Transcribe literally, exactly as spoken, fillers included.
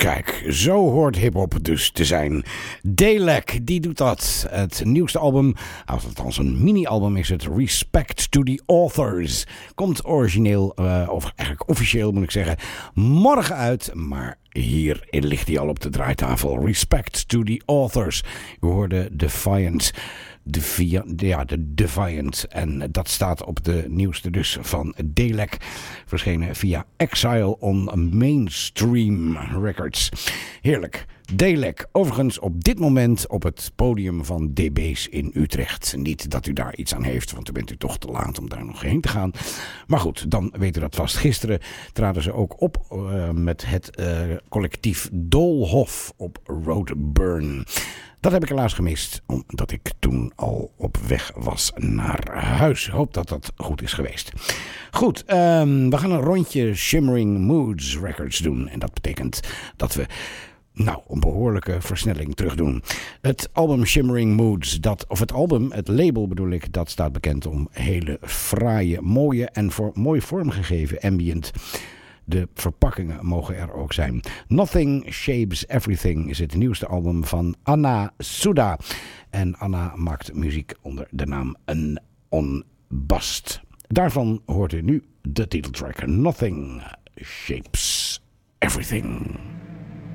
Kijk, zo hoort hiphop dus te zijn. Dalek, die doet dat. Het nieuwste album, althans een mini-album is het, Respect to the Authors. Komt origineel, uh, of eigenlijk officieel moet ik zeggen, morgen uit. Maar hier ligt hij al op de draaitafel. Respect to the Authors. U hoorde Defiant. Devi- ja, de Defiant. En dat staat op de nieuwste dus van Dalek. Verschenen via Exile on Mainstream Records. Heerlijk. Dalek, overigens op dit moment op het podium van D B's in Utrecht. Niet dat u daar iets aan heeft, want dan bent u toch te laat om daar nog heen te gaan. Maar goed, dan weet u dat vast. Gisteren traden ze ook op uh, met het uh, collectief Doolhof op Roadburn. Dat heb ik helaas gemist, omdat ik toen al op weg was naar huis. Ik hoop dat dat goed is geweest. Goed, um, we gaan een rondje Shimmering Moods Records doen. En dat betekent dat we nou een behoorlijke versnelling terug doen. Het album Shimmering Moods, dat, of het album, het label bedoel ik, dat staat bekend om hele fraaie, mooie en voor, mooi vormgegeven ambient. De verpakkingen mogen er ook zijn. Nothing Shapes Everything is het nieuwste album van Anna Suda. En Anna maakt muziek onder de naam On Bust. Daarvan hoort u nu de titeltrack Nothing Shapes Everything.